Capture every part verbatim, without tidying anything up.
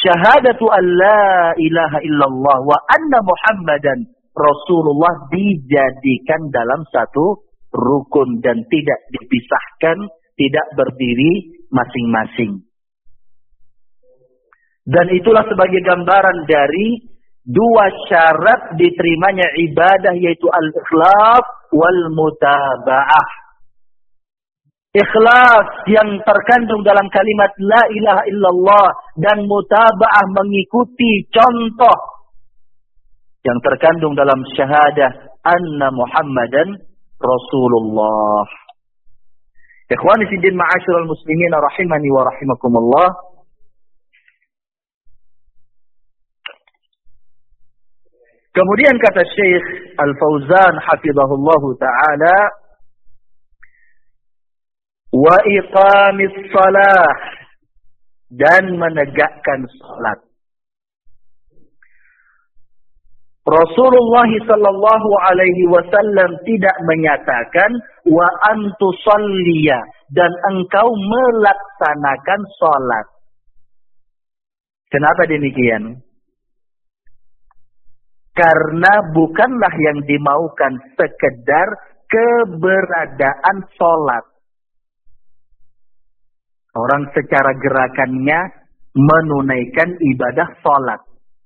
syahadatu an la ilaha illallah wa anna Muhammadan Rasulullah dijadikan dalam satu rukun dan tidak dipisahkan, tidak berdiri masing-masing. Dan itulah sebagai gambaran dari dua syarat diterimanya ibadah, yaitu al-ikhlas wal mutaba'ah. Ikhlas yang terkandung dalam kalimat la ilaha illallah dan mutaba'ah mengikuti contoh yang terkandung dalam syahadah anna Muhammadan Rasulullah. Ikhwani fiddin ma'asyiral muslimin rahimani wa rahimakumullah. Kemudian kata Syekh Al-Fauzan hafizahullahu taala, wa iqamis shalah, dan menegakkan salat. Rasulullah sallallahu alaihi wasallam tidak menyatakan wa antusalliya, dan engkau melaksanakan salat. Kenapa demikian? Karena bukanlah yang dimaukan sekedar keberadaan salat. Orang secara gerakannya menunaikan ibadah salat.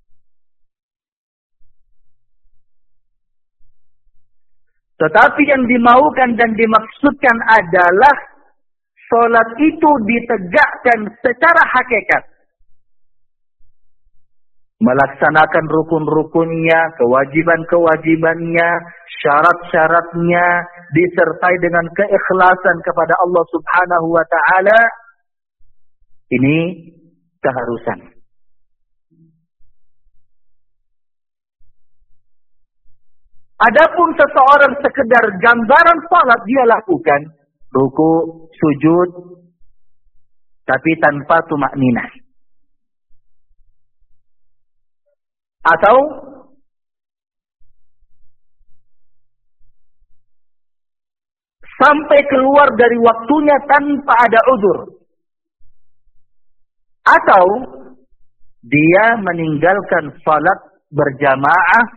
Tetapi yang dimaukan dan dimaksudkan adalah salat itu ditegakkan secara hakikat. Melaksanakan rukun-rukunnya, kewajiban-kewajibannya, syarat-syaratnya, disertai dengan keikhlasan kepada Allah Subhanahu wa taala. Ini keharusan. Adapun seseorang sekedar gambaran salat dia lakukan, ruku, sujud, tapi tanpa tumakninah. Atau sampai keluar dari waktunya tanpa ada uzur. Atau dia meninggalkan salat berjamaah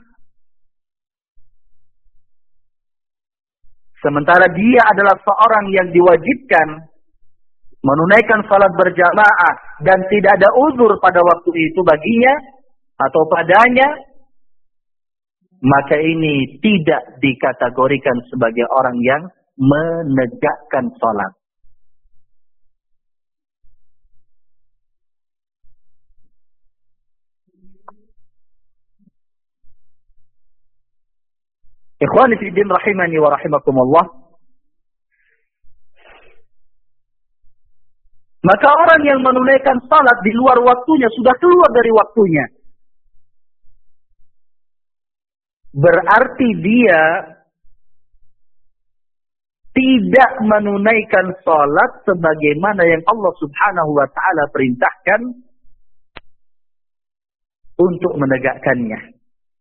sementara dia adalah seorang yang diwajibkan menunaikan salat berjamaah dan tidak ada uzur pada waktu itu baginya atau padanya, maka ini tidak dikategorikan sebagai orang yang menegakkan salat. Ikhwani fi din rahimani wa rahimakumullah. Maka orang yang menunaikan salat di luar waktunya, sudah keluar dari waktunya, berarti dia tidak menunaikan salat sebagaimana yang Allah Subhanahu wa taala perintahkan untuk menegakkannya.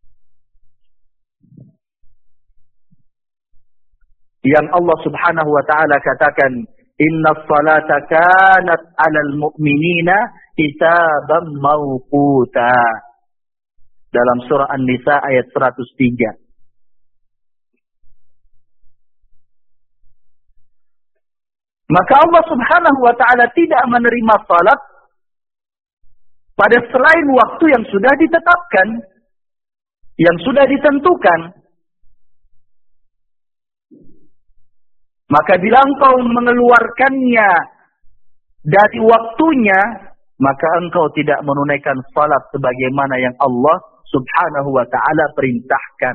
Yang Allah Subhanahu wa taala katakan, inna salata kanat 'alal mu'minina kitaban mawquta. Dalam surah An-Nisa ayat seratus tiga. Maka Allah Subhanahu wa taala tidak menerima salat pada selain waktu yang sudah ditetapkan, yang sudah ditentukan. Maka bila engkau mengeluarkannya dari waktunya, maka engkau tidak menunaikan salat sebagaimana yang Allah Subhanahu wa ta'ala perintahkan.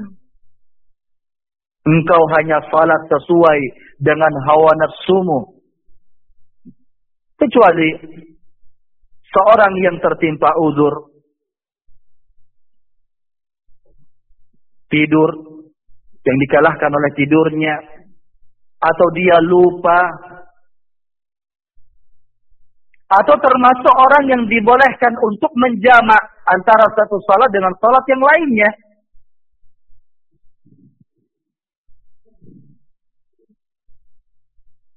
Engkau hanya salat sesuai dengan hawa nafsumu. Kecuali seorang yang tertimpa uzur, tidur, yang dikalahkan oleh tidurnya, atau dia lupa, atau termasuk orang yang dibolehkan untuk menjamak antara satu salat dengan salat yang lainnya.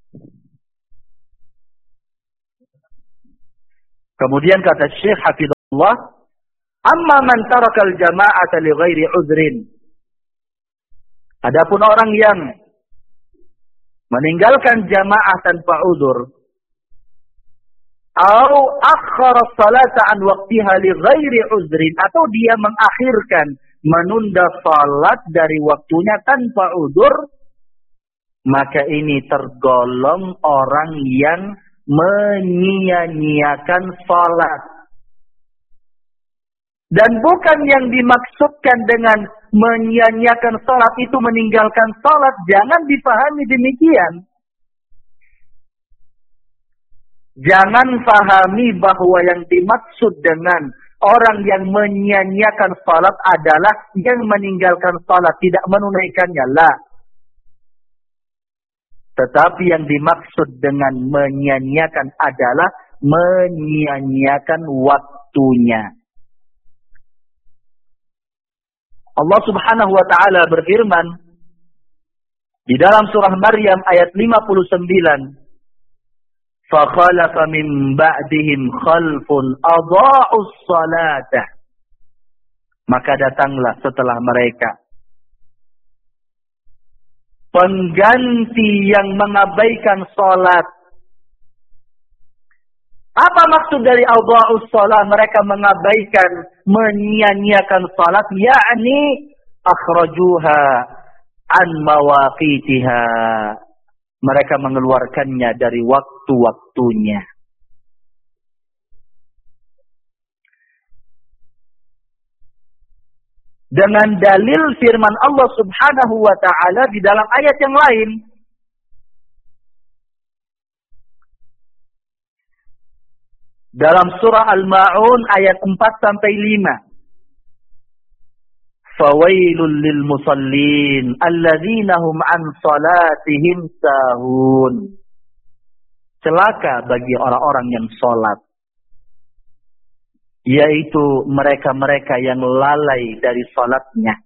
Kemudian kata Syekh Hafizahullah Allah, amma man tarakal jama'ata li ghairi udhrin. Adapun orang yang meninggalkan jamaah tanpa udzur, atau akhara salata an waqtiha li ghairi udhrin, atau dia mengakhirkan, menunda salat dari waktunya tanpa udzur, maka ini tergolong orang yang menyia-nyiakan salat. Dan bukan yang dimaksudkan dengan menyia-nyiakan salat itu meninggalkan salat, jangan dipahami demikian. Jangan pahami bahwa yang dimaksud dengan orang yang menyia-nyiakan salat adalah yang meninggalkan salat, tidak menunaikannya. Lah. Tetapi yang dimaksud dengan menyia-nyiakan adalah menyia-nyiakan waktunya. Allah Subhanahu wa taala berfirman di dalam surah Maryam ayat lima puluh sembilan, "Fa khalafa min ba'dihim khalfun adha'us salata." Maka datanglah setelah mereka pengganti yang mengabaikan salat. Apa maksud dari adha'us salat? Mereka mengabaikan, menyia-nyiakan salat, yakni akhrajuha an mawaqitiha. Mereka mengeluarkannya dari waktu-waktunya. Dengan dalil firman Allah Subhanahu wa taala di dalam ayat yang lain, dalam surah Al-Ma'un ayat empat sampai lima. Fawailul lil musallin alladzina hum an salatihim sahun. Celaka bagi orang-orang yang salat, yaitu mereka-mereka yang lalai dari salatnya.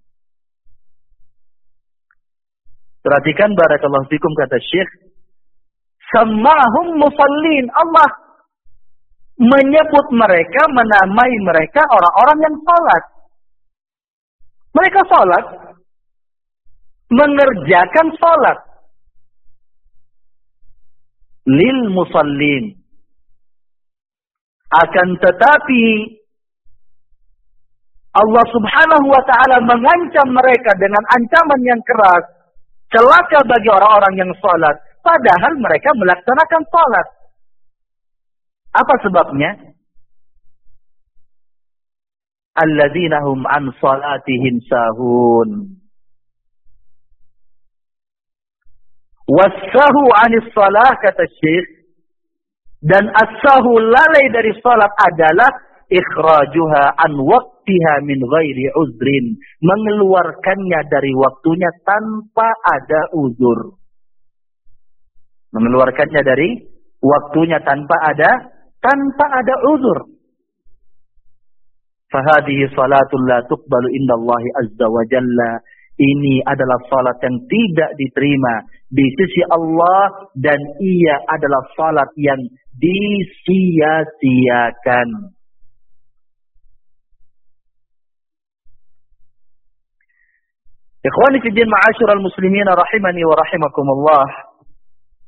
Perhatikan barakallahu fikum, kata Syekh, sammahum musallin. Allah menyebut mereka, menamai mereka orang-orang yang salat. Mereka salat, mengerjakan salat. Lil musallin. Akan tetapi Allah Subhanahu wa taala mengancam mereka dengan ancaman yang keras. Celaka bagi orang-orang yang salat, padahal mereka melaksanakan salat. Apa sebabnya? Alladzina hum an salatihim sahun. Wassahu anis salah, kata Syekh. Dan as-sahu, lalai dari salat, adalah ikhrajuha an waqtiha min ghairi uzrin. Mengeluarkannya dari waktunya tanpa ada uzur. Mengeluarkannya dari waktunya tanpa ada tanpa ada uzur. Fahadihi salatul la tuqbalu indallahi azza wa jalla. Ini adalah salat yang tidak diterima di sisi Allah, dan ia adalah salat yang disia-siakan. Ikhwani fi din, ma'asyiral muslimin rahimani wa rahimakumullah.